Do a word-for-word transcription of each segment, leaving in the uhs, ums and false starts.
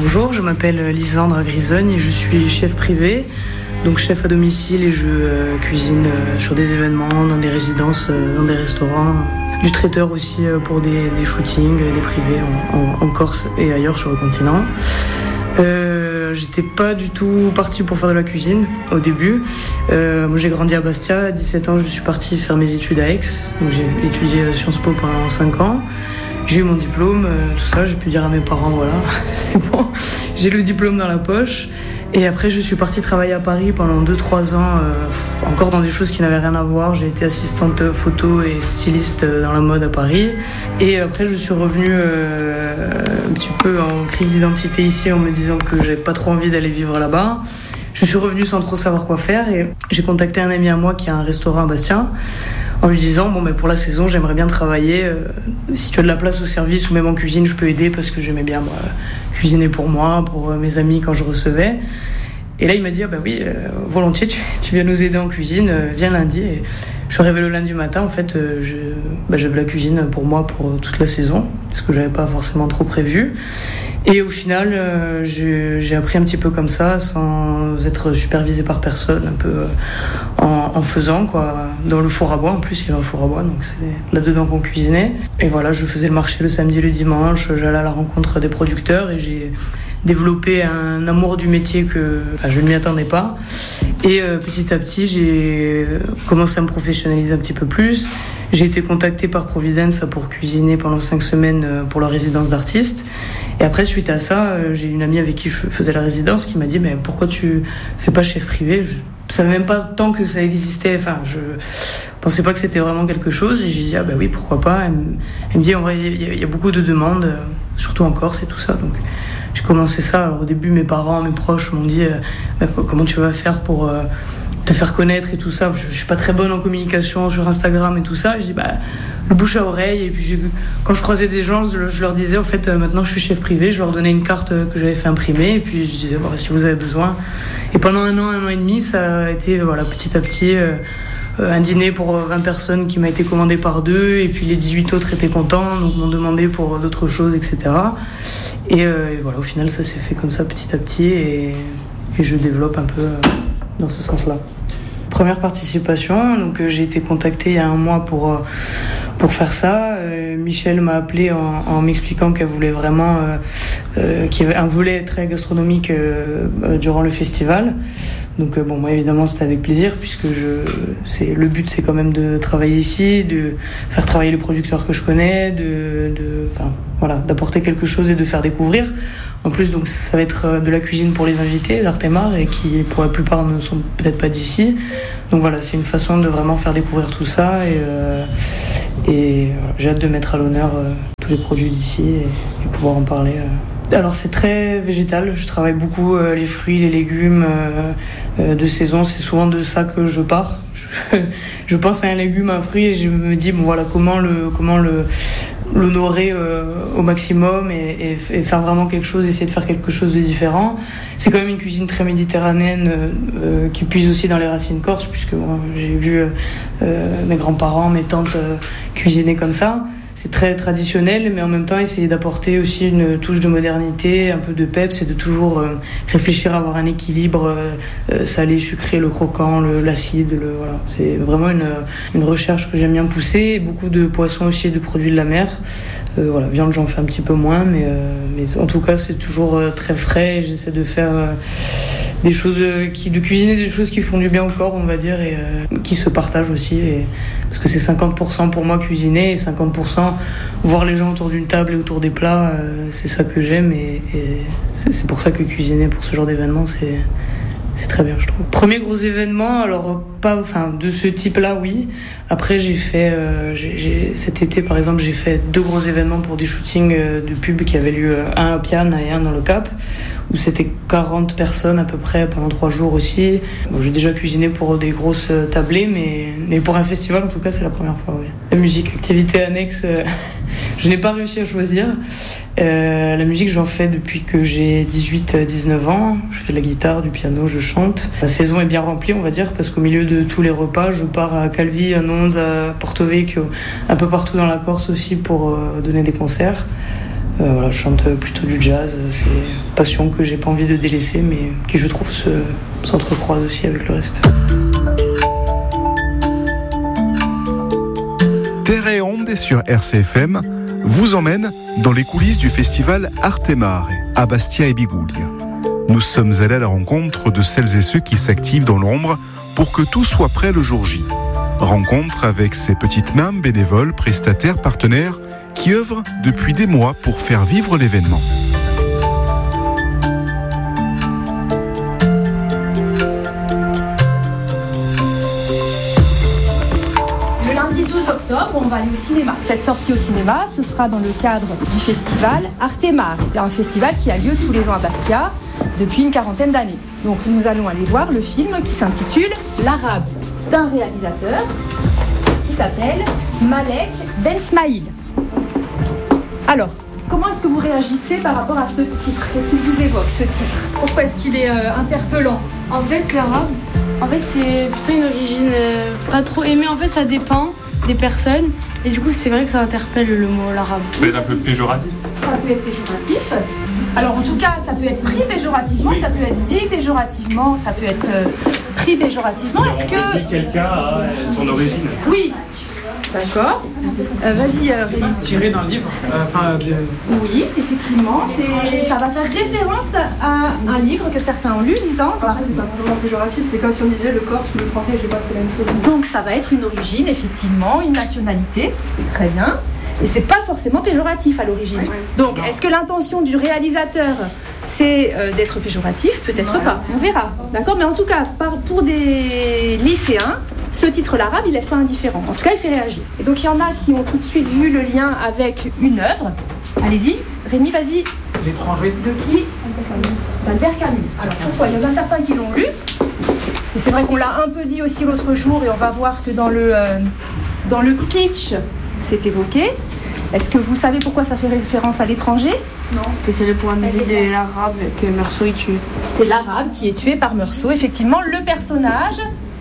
Bonjour, je m'appelle Lisandre Grisogne et je suis chef privé, donc chef à domicile et je euh, cuisine euh, sur des événements, dans des résidences, euh, dans des restaurants, du traiteur aussi euh, pour des, des shootings, des privés en, en, en Corse et ailleurs sur le continent. Euh, j'étais pas du tout partie pour faire de la cuisine au début. Euh, moi j'ai grandi à Bastia, à dix-sept ans je suis partie faire mes études à Aix, donc j'ai étudié à Sciences Po pendant cinq ans. J'ai eu mon diplôme, euh, tout ça, j'ai pu dire à mes parents, voilà, c'est bon, j'ai le diplôme dans la poche. Et après, je suis partie travailler à Paris pendant deux trois ans, euh, encore dans des choses qui n'avaient rien à voir. J'ai été assistante photo et styliste dans la mode à Paris. Et après, je suis revenue euh, un petit peu en crise d'identité ici, en me disant que j'avais pas trop envie d'aller vivre là-bas. Je suis revenue sans trop savoir quoi faire et j'ai contacté un ami à moi qui a un restaurant à Bastia en lui disant bon ben pour la saison j'aimerais bien travailler, euh, si tu as de la place au service ou même en cuisine je peux aider parce que j'aimais bien moi, cuisiner pour moi, pour euh, mes amis quand je recevais. Et là il m'a dit ah ben oui euh, volontiers tu, tu viens nous aider en cuisine, euh, viens lundi. Et je suis arrivée le lundi matin, en fait euh, je, ben, j'avais la cuisine pour moi pour euh, toute la saison parce que j'avais pas forcément trop prévu. Et au final, euh, j'ai, j'ai appris un petit peu comme ça, sans être supervisée par personne, un peu euh, en, en faisant, quoi. Dans le four à bois, en plus, il y avait un four à bois, donc c'est là-dedans qu'on cuisinait. Et voilà, je faisais le marché le samedi et le dimanche, j'allais à la rencontre des producteurs et j'ai développé un amour du métier que enfin, je ne m'y attendais pas. Et euh, petit à petit, j'ai commencé à me professionnaliser un petit peu plus. J'ai été contactée par Providence pour cuisiner pendant cinq semaines pour leur résidence d'artistes. Et après, suite à ça, j'ai une amie avec qui je faisais la résidence qui m'a dit mais pourquoi tu fais pas chef privé? Je savais même pas tant que ça existait. Enfin, je pensais pas que c'était vraiment quelque chose. Et j'ai dit ah bah oui, pourquoi pas. Elle me, elle me dit en vrai, il y, y a beaucoup de demandes, surtout en Corse et tout ça. Donc j'ai commencé ça. Alors, au début, mes parents, mes proches m'ont dit bah, comment tu vas faire pour euh, te faire connaître et tout ça. Je, je suis pas très bonne en communication sur Instagram et tout ça. Je dis bah le bouche à oreille. Et puis je, quand je croisais des gens, je, je leur disais en fait euh, maintenant je suis chef privé. Je leur donnais une carte que j'avais fait imprimer et puis je disais bon, si vous avez besoin. Et pendant un an, un an et demi, ça a été voilà petit à petit euh, un dîner pour vingt personnes qui m'a été commandé par deux et puis les dix-huit autres étaient contents donc m'ont demandé pour d'autres choses, et cetera. Et, euh, et voilà, au final, ça s'est fait comme ça petit à petit et, et je développe un peu euh, dans ce sens-là. Première participation, donc euh, j'ai été contactée il y a un mois pour euh, pour faire ça. Euh, Michel m'a appelé en, en m'expliquant qu'elle voulait vraiment euh, euh, qu'il y avait un volet très gastronomique euh, euh, durant le festival. Donc euh, bon, moi évidemment c'était avec plaisir puisque je, c'est le but c'est quand même de travailler ici, de faire travailler les producteurs que je connais, de, de, enfin voilà, d'apporter quelque chose et de faire découvrir. En plus, donc ça va être de la cuisine pour les invités d'Artemar et qui pour la plupart ne sont peut-être pas d'ici. Donc voilà, c'est une façon de vraiment faire découvrir tout ça et, euh, et voilà, j'ai hâte de mettre à l'honneur euh, tous les produits d'ici et, et pouvoir en parler. Euh. Alors c'est très végétal, je travaille beaucoup euh, les fruits, les légumes euh, euh, de saison, c'est souvent de ça que je pars. Je, je pense à un légume, à un fruit et je me dis bon voilà comment le comment le l'honorer euh, au maximum et, et, et faire vraiment quelque chose, essayer de faire quelque chose de différent. C'est quand même une cuisine très méditerranéenne euh, euh, qui puise aussi dans les racines corses puisque bon, j'ai vu euh, mes grands-parents, mes tantes euh, cuisiner comme ça. C'est très traditionnel, mais en même temps essayer d'apporter aussi une touche de modernité, un peu de peps, et de toujours euh, réfléchir à avoir un équilibre euh, salé, sucré, le croquant, le, l'acide. Le, voilà. C'est vraiment une, une recherche que j'aime bien pousser. Et beaucoup de poissons aussi et de produits de la mer. Euh, voilà, viande j'en fais un petit peu moins, mais, euh, mais en tout cas c'est toujours euh, très frais. Et j'essaie de faire euh, des choses euh, qui, de cuisiner des choses qui font du bien au corps, on va dire, et euh, qui se partagent aussi. Et, parce que c'est cinquante pour cent pour moi cuisiner et cinquante pour cent voir les gens autour d'une table et autour des plats, euh, c'est ça que j'aime et, et c'est, c'est pour ça que cuisiner pour ce genre d'événement, c'est, c'est très bien, je trouve. Premier gros événement, alors pas, enfin de ce type-là, oui. Après, j'ai fait, euh, j'ai, j'ai, cet été par exemple, j'ai fait deux gros événements pour des shootings euh, de pub qui avaient lieu, un à Piane et un dans le Cap, où c'était quarante personnes à peu près pendant trois jours aussi. Bon, j'ai déjà cuisiné pour des grosses tablées, mais, mais pour un festival, en tout cas, c'est la première fois, oui. La musique, activité annexe, euh, je n'ai pas réussi à choisir. Euh, la musique, j'en fais depuis que j'ai dix-huit à dix-neuf ans. Je fais de la guitare, du piano, je chante. La saison est bien remplie, on va dire, parce qu'au milieu de tous les repas, je pars à Calvi, à Nons, à Porto Vecchio, un peu partout dans la Corse aussi pour euh, donner des concerts. Euh, voilà, je chante plutôt du jazz. C'est une passion que j'ai pas envie de délaisser, mais qui, je trouve, se, s'entrecroise aussi avec le reste. Terre et Onde sur R C F M vous emmène dans les coulisses du festival Arte Mare à Bastia et Biguglia. Nous sommes allés à la rencontre de celles et ceux qui s'activent dans l'ombre pour que tout soit prêt le jour J. Rencontre avec ces petites mains bénévoles, prestataires, partenaires qui œuvrent depuis des mois pour faire vivre l'événement. Le lundi douze octobre, on va aller au cinéma. Cette sortie au cinéma, ce sera dans le cadre du festival Arte Mare, un festival qui a lieu tous les ans à Bastia depuis une quarantaine d'années. Donc nous allons aller voir le film qui s'intitule L'Arabe, d'un réalisateur qui s'appelle Malek Bensmaïl. Alors, comment est-ce que vous réagissez par rapport à ce titre? Qu'est-ce qu'il vous évoque, ce titre? Pourquoi est-ce qu'il est euh, interpellant? En fait, l'arabe, en fait, c'est plutôt une origine euh, pas trop aimée. En fait, ça dépend des personnes. Et du coup, c'est vrai que ça interpelle le mot l'arabe. Ça peut être un peu péjoratif. Ça peut être péjoratif. Alors, en tout cas, ça peut être pris péjorativement, oui. Ça peut être dit péjorativement, ça peut être euh, pris péjorativement. Est-ce que... On dit quelqu'un a son origine. Oui. D'accord. Euh, vas-y, euh, Rémi. Tiré d'un livre. Enfin, euh, de... Oui, effectivement, c'est, ça va faire référence à un livre que certains ont lu, lisant. Après, c'est pas vraiment péjoratif, c'est comme si on disait le corse ou le français, je sais pas, c'est la même chose. Donc, ça va être une origine, effectivement, une nationalité. Très bien. Et c'est pas forcément péjoratif à l'origine. Oui. Donc, est-ce que l'intention du réalisateur, c'est euh, d'être péjoratif? Peut-être ouais. pas. On verra. D'accord. Mais en tout cas, par, pour des lycéens, ce titre l'arabe, il laisse pas indifférent. En tout cas, il fait réagir. Et donc, il y en a qui ont tout de suite vu le lien avec une œuvre. Allez-y. Rémi, vas-y. L'étranger. De qui? D'Albert Camus. Alors, pourquoi? Il y en a certains qui l'ont lu. Et c'est vrai qu'on l'a un peu dit aussi l'autre jour, et on va voir que dans le, euh, dans le pitch, c'est évoqué. Est-ce que vous savez pourquoi ça fait référence à l'étranger? Non. C'est pour analyser l'arabe que Meursault est tué. C'est l'arabe qui est tué par Meursault. Effectivement, le personnage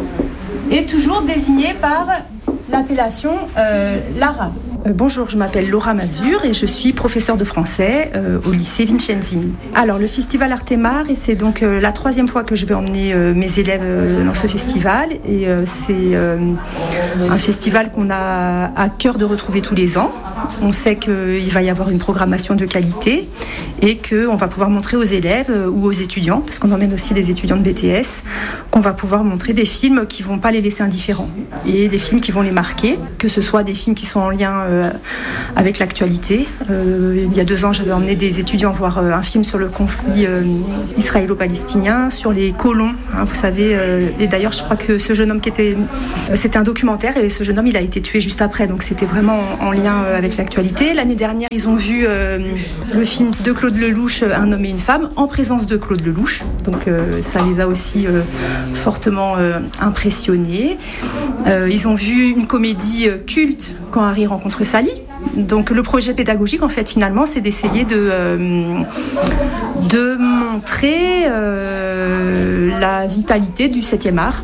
est toujours désigné par l'appellation euh, l'arabe. Euh, bonjour, je m'appelle Laura Mazur et je suis professeure de français euh, au lycée Vincenzini. Alors, le festival Arte Mare, et c'est donc euh, la troisième fois que je vais emmener euh, mes élèves euh, dans ce festival. Et euh, c'est euh, un festival qu'on a à cœur de retrouver tous les ans. On sait qu'il va y avoir une programmation de qualité et qu'on va pouvoir montrer aux élèves euh, ou aux étudiants, parce qu'on emmène aussi des étudiants de B T S, qu'on va pouvoir montrer des films qui ne vont pas les laisser indifférents et des films qui vont les marquer, que ce soit des films qui sont en lien euh, avec l'actualité. Euh, il y a deux ans, j'avais emmené des étudiants voir euh, un film sur le conflit euh, israélo-palestinien, sur les colons, hein, vous savez. Euh, et d'ailleurs, je crois que ce jeune homme qui était... Euh, c'était un documentaire et ce jeune homme, il a été tué juste après. Donc, c'était vraiment en, en lien euh, avec l'actualité. L'année dernière, ils ont vu euh, le film de Claude Lelouch, Un homme et une femme, en présence de Claude Lelouch. Donc, euh, ça les a aussi euh, fortement euh, impressionnés. Euh, ils ont vu une comédie euh, culte, Quand Harry rencontre Sally. Donc le projet pédagogique, en fait, finalement, c'est d'essayer de, euh, de montrer euh, la vitalité du septième art.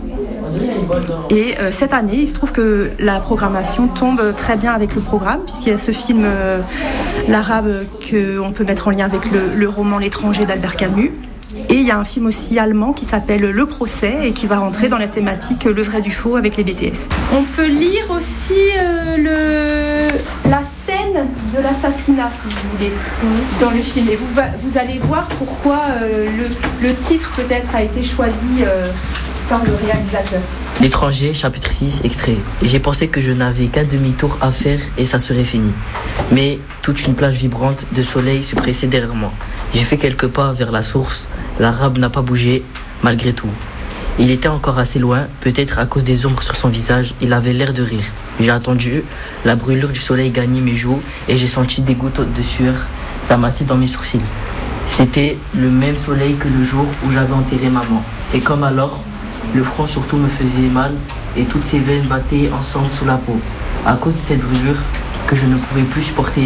Et euh, cette année, il se trouve que la programmation tombe très bien avec le programme, puisqu'il y a ce film, euh, l'arabe, qu'on peut mettre en lien avec le, le roman L'étranger d'Albert Camus. Et il y a un film aussi allemand qui s'appelle Le procès et qui va rentrer dans la thématique Le vrai du faux avec les B T S. On peut lire aussi euh, le, la scène de l'assassinat, si vous voulez, dans le film. Et vous, vous allez voir pourquoi euh, le, le titre peut-être a été choisi euh, par le réalisateur. L'étranger, chapitre six, extrait. Et j'ai pensé que je n'avais qu'un demi-tour à faire et ça serait fini. Mais toute une plage vibrante de soleil se pressait derrière moi. J'ai fait quelques pas vers la source. L'arabe n'a pas bougé, malgré tout. Il était encore assez loin, peut-être à cause des ombres sur son visage. Il avait l'air de rire. J'ai attendu, la brûlure du soleil gagnait mes joues et j'ai senti des gouttes de sueur s'amasser dans mes sourcils. C'était le même soleil que le jour où j'avais enterré maman. Et comme alors, le front surtout me faisait mal et toutes ces veines battaient ensemble sous la peau. À cause de cette brûlure que je ne pouvais plus supporter,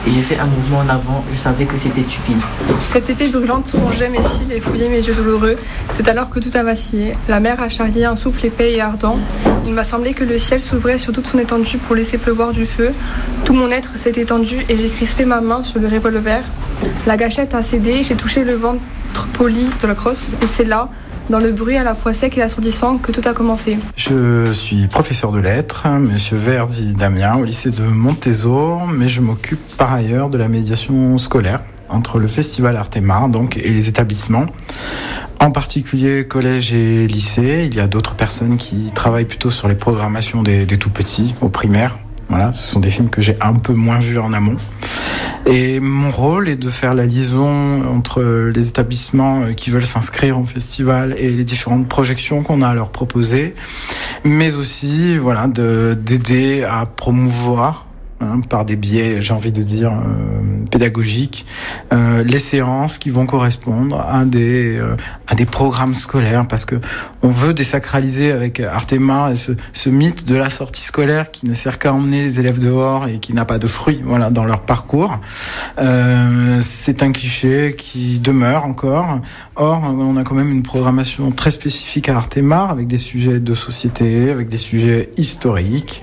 et j'ai fait un mouvement en avant, je savais que c'était stupide. Cette épée brûlante rongeait mes cils et fouillait mes yeux douloureux. C'est alors que tout a vacillé. La mer a charrié un souffle épais et ardent. Il m'a semblé que le ciel s'ouvrait sur toute son étendue pour laisser pleuvoir du feu. Tout mon être s'est étendu et j'ai crispé ma main sur le revolver. La gâchette a cédé, j'ai touché le ventre poli de la crosse et c'est là, dans le bruit à la fois sec et assourdissant, que tout a commencé. Je suis professeur de lettres, monsieur Verdi Damien, au lycée de Montezot, mais je m'occupe par ailleurs de la médiation scolaire entre le festival Artemare donc, et les établissements, en particulier collège et lycée. Il y a d'autres personnes qui travaillent plutôt sur les programmations des, des tout-petits, au primaire. Voilà, ce sont des films que j'ai un peu moins vus en amont. Et mon rôle est de faire la liaison entre les établissements qui veulent s'inscrire au festival et les différentes projections qu'on a à leur proposer, mais aussi voilà, de, d'aider à promouvoir, hein, par des biais, j'ai envie de dire, euh, pédagogiques, euh, les séances qui vont correspondre à des, euh, à des programmes scolaires, parce que on veut désacraliser avec Artemare et ce, ce mythe de la sortie scolaire qui ne sert qu'à emmener les élèves dehors et qui n'a pas de fruits, voilà, dans leur parcours. Euh, c'est un cliché qui demeure encore. Or, on a quand même une programmation très spécifique à Artemare, avec des sujets de société, avec des sujets historiques,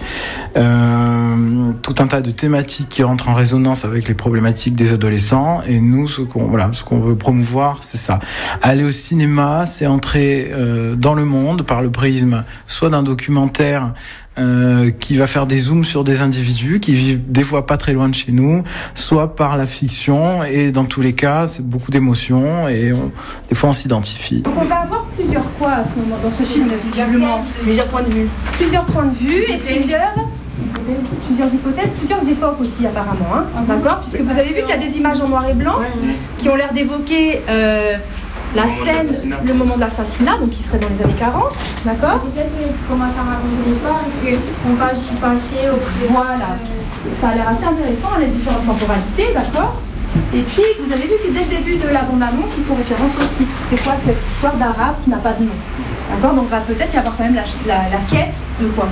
euh, tout un tas de thématiques qui rentrent en résonance avec les problématiques des adolescents. Et nous, ce qu'on, voilà, ce qu'on veut promouvoir, c'est ça. Aller au cinéma, c'est entrer euh, dans le monde par le prisme soit d'un documentaire Euh, qui va faire des zooms sur des individus qui vivent des fois pas très loin de chez nous, soit par la fiction, et dans tous les cas c'est beaucoup d'émotions et on, des fois on s'identifie. Donc on va avoir plusieurs quoi à ce moment dans ce film, visiblement, plusieurs points de vue, plusieurs points de vue et plusieurs plusieurs hypothèses, plusieurs époques aussi apparemment, hein, d'accord, puisque vous avez vu qu'il y a des images en noir et blanc qui ont l'air d'évoquer euh, la scène, le moment de l'assassinat, donc qui serait dans les années quarante, d'accord. Peut-être qu'on commence à raconter l'histoire et qu'on passe du passé au présent. Voilà, ça a l'air assez intéressant, les différentes temporalités, d'accord. Et puis, vous avez vu que dès le début de la bande-annonce, il faut référence au titre. C'est quoi cette histoire d'arabe qui n'a pas de nom, d'accord. Donc, va peut-être y avoir quand même la, la, la quête de quoi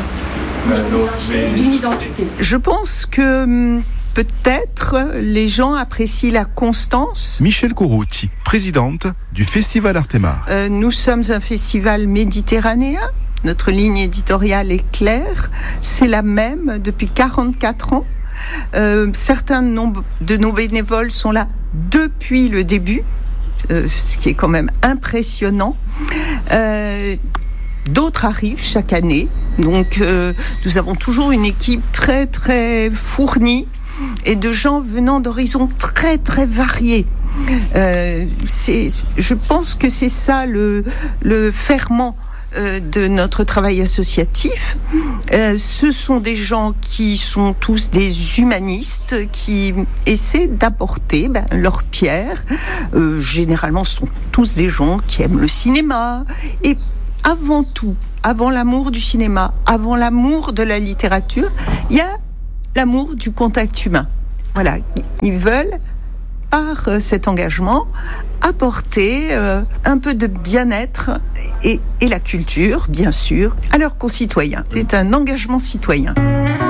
euh, d'une identité. Je pense que peut-être les gens apprécient la constance. Michèle Corouti, présidente du Festival Artemare. Euh, nous sommes un festival méditerranéen. Notre ligne éditoriale est claire. C'est la même depuis quarante-quatre ans. Euh, certains de nos bénévoles sont là depuis le début, euh, ce qui est quand même impressionnant. Euh, D'autres arrivent chaque année. Donc, euh, nous avons toujours une équipe très, très fournie et de gens venant d'horizons très, très variés. Euh, c'est, je pense que c'est ça le, le ferment euh, de notre travail associatif. Euh, ce sont des gens qui sont tous des humanistes, qui essaient d'apporter ben, leur pierre. Euh, généralement, ce sont tous des gens qui aiment le cinéma. Et avant tout, avant l'amour du cinéma, avant l'amour de la littérature, il y a l'amour du contact humain. Voilà, ils veulent, par cet engagement, apporter euh, un peu de bien-être et, et la culture, bien sûr, à leurs concitoyens. C'est un engagement citoyen.